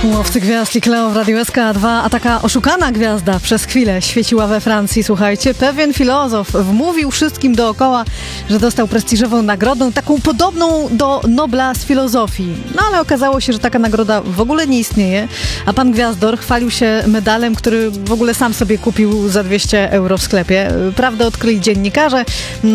Łowcy gwiazd i Cleo w Radiu SK2, a taka oszukana gwiazda przez chwilę świeciła we Francji. Słuchajcie, pewien filozof wmówił wszystkim dookoła, że dostał prestiżową nagrodę, taką podobną do Nobla z filozofii. No ale okazało się, że taka nagroda w ogóle nie istnieje, a pan Gwiazdor chwalił się medalem, który w ogóle sam sobie kupił za 200 euro w sklepie. Prawdę odkryli dziennikarze,